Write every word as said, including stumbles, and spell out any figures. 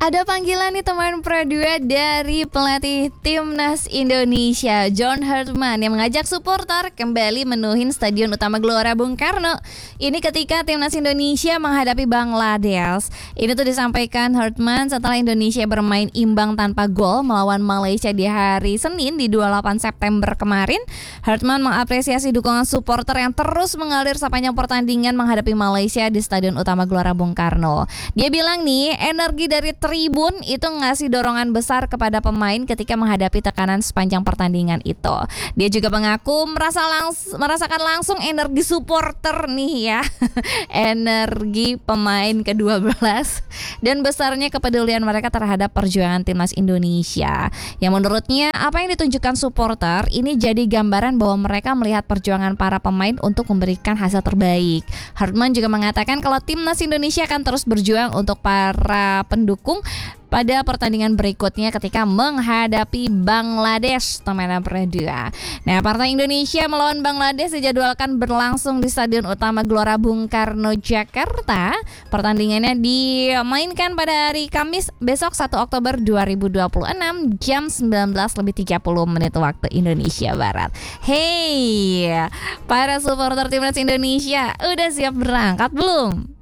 Ada panggilan nih teman Pradua dari pelatih Timnas Indonesia John Hartman yang mengajak supporter kembali menuhin Stadion Utama Gelora Bung Karno. Ini ketika Timnas Indonesia menghadapi Bangladesh. Ini tuh disampaikan Hartman setelah Indonesia bermain imbang tanpa gol melawan Malaysia di hari Senin di dua puluh delapan September kemarin. Hartman mengapresiasi dukungan supporter yang terus mengalir sepanjang pertandingan menghadapi Malaysia di Stadion Utama Gelora Bung Karno. Dia bilang nih, energi dari tribun itu ngasih dorongan besar kepada pemain ketika menghadapi tekanan sepanjang pertandingan itu. Dia juga mengaku merasa langs- merasakan langsung energi supporter nih ya, energi pemain kedua belas dan besarnya kepedulian mereka terhadap perjuangan Timnas Indonesia. Yang menurutnya apa yang ditunjukkan supporter ini jadi gambaran bahwa mereka melihat perjuangan para pemain untuk memberikan hasil terbaik. Hartman juga mengatakan kalau Timnas Indonesia akan terus berjuang untuk para pendukung pada pertandingan berikutnya ketika menghadapi Bangladesh, teman Pradua. Nah, partai Indonesia melawan Bangladesh dijadwalkan berlangsung di Stadion Utama Gelora Bung Karno, Jakarta. Pertandingannya dimainkan pada hari Kamis besok satu Oktober dua ribu dua puluh enam jam sembilan belas lebih tiga puluh menit waktu Indonesia Barat. Hey, para supporter Timnas Indonesia, udah siap berangkat belum?